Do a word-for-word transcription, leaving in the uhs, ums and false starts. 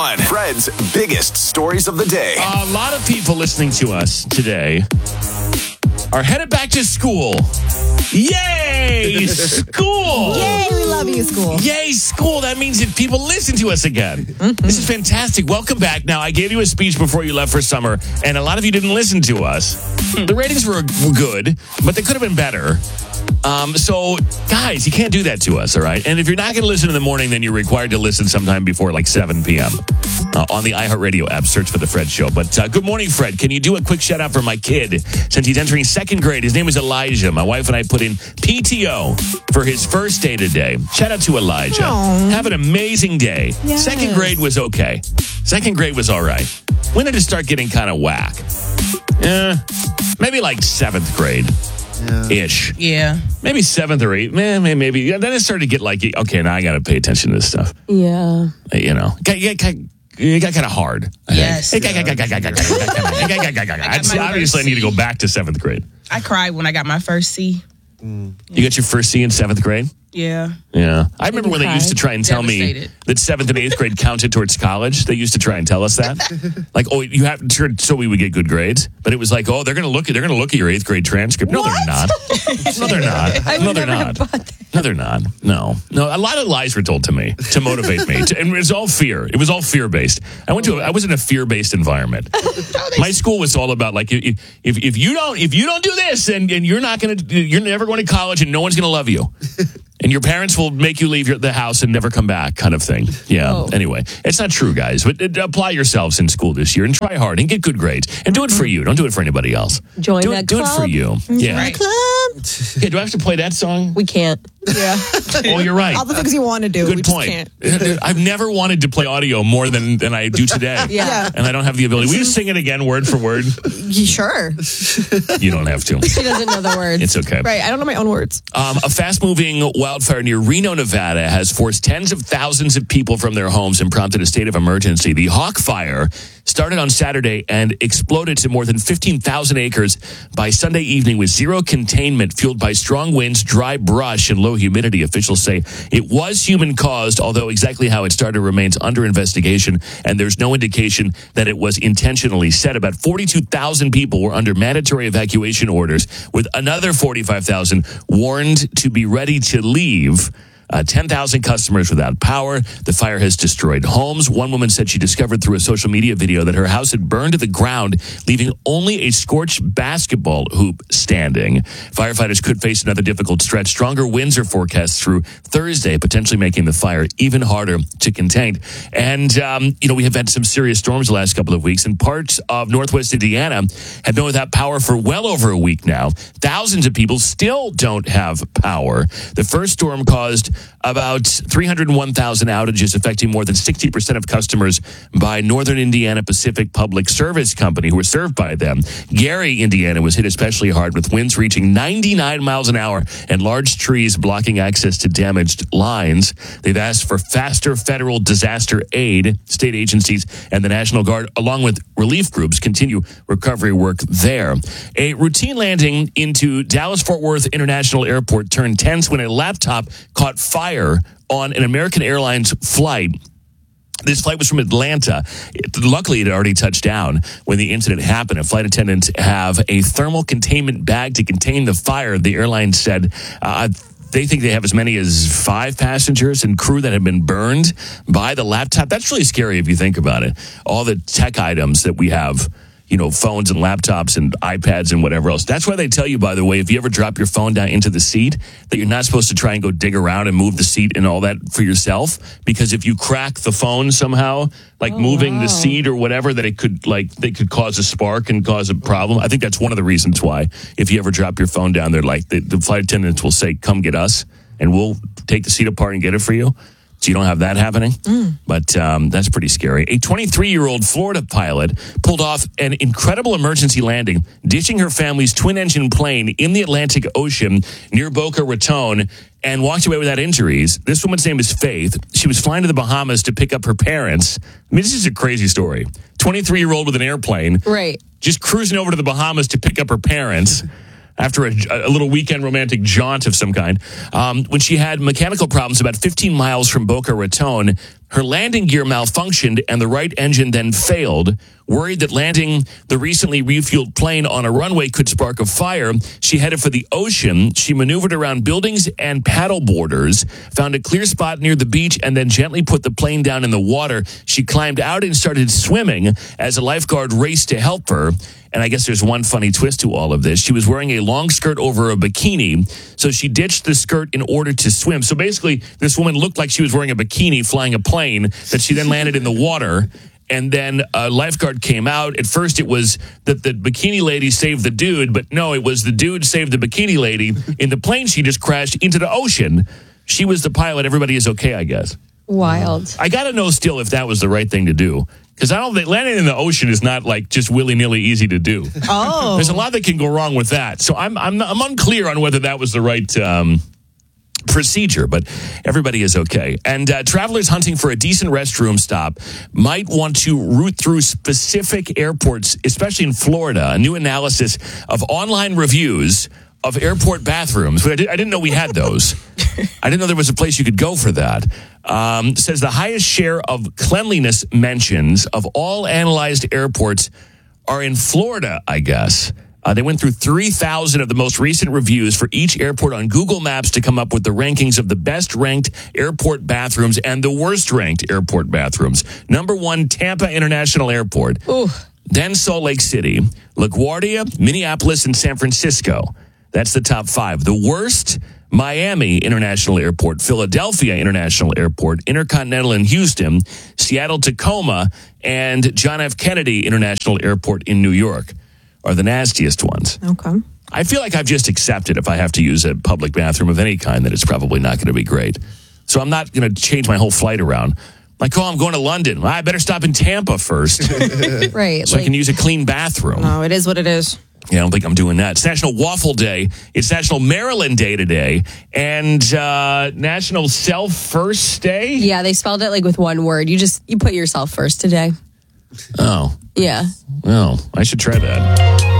Fred's biggest stories of the day. A lot of people listening to us today are headed back to school. Yay, school! Yay, we love you, school. Yay, school. That means that people listen to us again. Mm-hmm. This is fantastic. Welcome back. Now, I gave you a speech before you left for summer, and a lot of you didn't listen to us. The ratings were, were good, but they could have been better. Um, so, guys, you can't do that to us, all right? And if you're not going to listen in the morning, then you're required to listen sometime before like seven p.m. Uh, on the iHeartRadio app. Search for The Fred Show. But uh, good morning, Fred. Can you do a quick shout-out for my kid? Since he's entering second grade, his name is Elijah. My wife and I put in P T O for his first day today. Shout out to Elijah. Aww. Have an amazing day. Yes. Second grade was okay. Second grade was all right. When did it start getting kind of whack? Eh, maybe like seventh grade. Yeah. Ish. Yeah. Maybe seventh or eighth. Maybe. maybe. Yeah, then it started to get like, okay, now I got to pay attention to this stuff. Yeah. You know, it got, it got, it got kind of hard. Yes. Obviously, I need to go back to seventh grade. I cried when I got my first C. Mm. You got your first C in seventh grade? Yeah. Yeah. I remember when they used to try and tell Devastated. me that seventh and eighth grade counted towards college. They used to try and tell us that. Like, oh, you have to, so we would get good grades. But it was like, oh, they're going to look at they're going to look at your eighth grade transcript. No, What? they're not. No, they're not. I No, would they're never not. have bought that. No, they're not. No. No, a lot of lies were told to me to motivate me. To, and it was all fear. It was all fear-based. I went to a, I was in a fear-based environment. My school was all about like if if, if you don't if you don't do this and, and you're not going to you're never going to college and no one's going to love you. And your parents will make you leave your, the house and never come back, kind of thing. Yeah. Oh. Anyway, it's not true, guys. But uh, apply yourselves in school this year and try hard and get good grades and do it for you. Don't do it for anybody else. Join do that it, do it for club. you. Join Yeah. that club. Yeah. Do I have to play that song? We can't. Yeah. Oh, you're right. All the things you want to do. Good we point. Just can't. I've never wanted to play audio more than, than I do today. Yeah. And I don't have the ability. Will you sing it again, word for word? You sure? You don't have to. She doesn't know the words. It's okay. Right. I don't know my own words. Um, a fast-moving wildfire near Reno, Nevada, has forced tens of thousands of people from their homes and prompted a state of emergency. The Hawk Fire started on Saturday and exploded to more than fifteen thousand acres by Sunday evening with zero containment, fueled by strong winds, dry brush, and low humidity. Officials say it was human-caused, although exactly how it started remains under investigation, and there's no indication that it was intentionally set. About forty-two thousand people were under mandatory evacuation orders, with another forty-five thousand warned to be ready to leave. Uh, ten thousand customers without power. The fire has destroyed homes. One woman said she discovered through a social media video that her house had burned to the ground, leaving only a scorched basketball hoop standing. Firefighters could face another difficult stretch. Stronger winds are forecast through Thursday, potentially making the fire even harder to contain. And, um, you know, we have had some serious storms the last couple of weeks, and parts of northwest Indiana have been without power for well over a week now. Thousands of people still don't have power. The first storm caused about three hundred one thousand outages, affecting more than sixty percent of customers by Northern Indiana Pacific Public Service Company, who were served by them. Gary, Indiana, was hit especially hard, with winds reaching ninety-nine miles an hour and large trees blocking access to damaged lines. They've asked for faster federal disaster aid. State agencies and the National Guard, along with relief groups, continue recovery work there. A routine landing into Dallas-Fort Worth International Airport turned tense when a laptop caught fire on an American Airlines flight. This flight was from Atlanta. It, luckily, it had already touched down when the incident happened. A flight attendants have a thermal containment bag to contain the fire. The airline said uh, they think they have as many as five passengers and crew that have been burned by the laptop. That's really scary if you think about it. All the tech items that we have, you know, phones and laptops and iPads and whatever else. That's why they tell you, by the way, if you ever drop your phone down into the seat, that you're not supposed to try and go dig around and move the seat and all that for yourself. Because if you crack the phone somehow, like oh, moving wow. the seat or whatever, that it could like they could cause a spark and cause a problem. I think that's one of the reasons why, if you ever drop your phone down there, like the, the flight attendants will say, "Come get us," and we'll take the seat apart and get it for you. So you don't have that happening. Mm. But um, that's pretty scary. A twenty-three-year-old Florida pilot pulled off an incredible emergency landing, ditching her family's twin-engine plane in the Atlantic Ocean near Boca Raton, and walked away without injuries. This woman's name is Faith. She was flying to the Bahamas to pick up her parents. I mean, this is a crazy story. twenty-three-year-old with an airplane. Right. Just cruising over to the Bahamas to pick up her parents. After a, a little weekend romantic jaunt of some kind, um, when she had mechanical problems about fifteen miles from Boca Raton, Her landing gear malfunctioned and the right engine then failed. Worried that landing the recently refueled plane on a runway could spark a fire, she headed for the ocean. She maneuvered around buildings and paddle boarders, found a clear spot near the beach, and then gently put the plane down in the water. She climbed out and started swimming as a lifeguard raced to help her. And I guess there's one funny twist to all of this. She was wearing a long skirt over a bikini, so she ditched the skirt in order to swim. So basically, this woman looked like she was wearing a bikini flying a plane that she then landed in the water. And then a lifeguard came out. At first, it was that the bikini lady saved the dude, but no, it was the dude saved the bikini lady. In the plane, she just crashed into the ocean. She was the pilot. Everybody is okay, I guess. Wild. I got to know still if that was the right thing to do. Because I don't think landing in the ocean is not like just willy-nilly easy to do. Oh. There's a lot that can go wrong with that. So I'm I'm, I'm unclear on whether that was the right um, procedure, but everybody is okay. And uh, travelers hunting for a decent restroom stop might want to route through specific airports, especially in Florida. A new analysis of online reviews of airport bathrooms. I, did, I didn't know we had those. I didn't know there was a place you could go for that. Um, says the highest share of cleanliness mentions of all analyzed airports are in Florida, I guess. Uh, they went through three thousand of the most recent reviews for each airport on Google Maps to come up with the rankings of the best ranked airport bathrooms and the worst ranked airport bathrooms. Number one, Tampa International Airport. Ooh. Then Salt Lake City, LaGuardia, Minneapolis, and San Francisco. That's the top five. The worst, Miami International Airport, Philadelphia International Airport, Intercontinental in Houston, Seattle Tacoma, and John F. Kennedy International Airport in New York are the nastiest ones. Okay. I feel like I've just accepted if I have to use a public bathroom of any kind that it's probably not going to be great. So I'm not going to change my whole flight around. Like, oh, I'm going to London. Well, I better stop in Tampa first Right. so like, I can use a clean bathroom. No, it is what it is. Yeah, I don't think I'm doing that. It's National Waffle Day. It's National Maryland Day today. And uh, National Self First Day. Yeah, they spelled it like with one word. You just, you put yourself first today. Oh. Yeah. Well, I should try that.